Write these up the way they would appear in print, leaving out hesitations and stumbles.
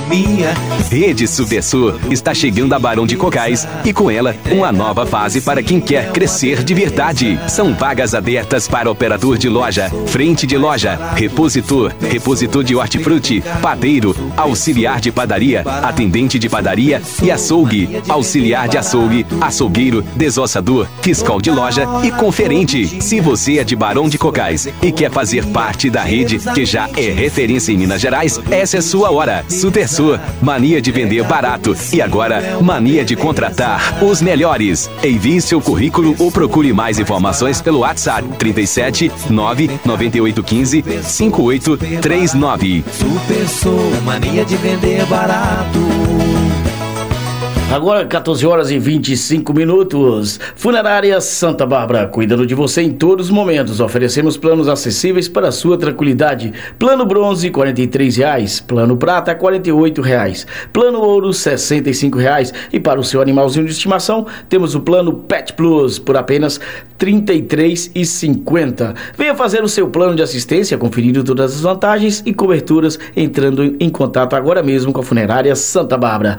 economia. Rede Supersul está chegando a Barão de Cocais e com ela uma nova fase para quem quer crescer de verdade. São vagas abertas para operador de loja, frente de loja, repositor de hortifruti, padeiro, auxiliar de padaria, atendente de padaria e açougue, auxiliar de açougue, açougueiro, desossador, fiscal de loja e conferente. Se você é de Barão de Cocais e quer fazer parte da rede que já é referência em Minas Gerais, essa é sua hora. Supersul, mania de vender barato e agora mania de contratar os melhores. Envie seu currículo ou procure mais informações pelo WhatsApp 37 99815 5839. Supersul, mania de vender barato. Agora 14 horas e 25 minutos. Funerária Santa Bárbara, cuidando de você em todos os momentos. Oferecemos planos acessíveis para a sua tranquilidade. Plano bronze, R$ 43. Plano prata, R$ 48. Plano ouro, R$ 65. E para o seu animalzinho de estimação, temos o plano Pet Plus por apenas R$ 33,50. Venha fazer o seu plano de assistência, conferindo todas as vantagens e coberturas, entrando em contato agora mesmo com a Funerária Santa Bárbara.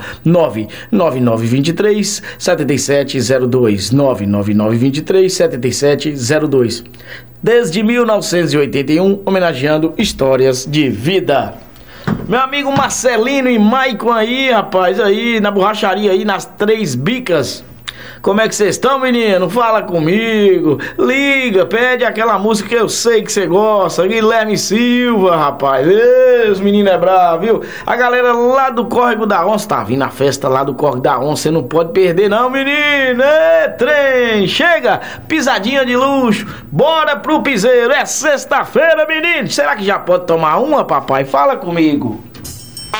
99923 7702 99923 7702. Desde 1981, homenageando histórias de vida. Meu amigo Marcelino e Maicon aí, rapaz, aí na borracharia aí nas Três Bicas. Como é que vocês estão, menino? Fala comigo. Liga, pede aquela música que eu sei que você gosta. Guilherme Silva, rapaz. Os meninos é bravo, viu? A galera lá do Córrego da Onça tá vindo a festa lá do Córrego da Onça. Você não pode perder não, menino. Trem, chega. Pisadinha de luxo. Bora pro piseiro. É sexta-feira, menino. Será que já pode tomar uma, papai? Fala comigo.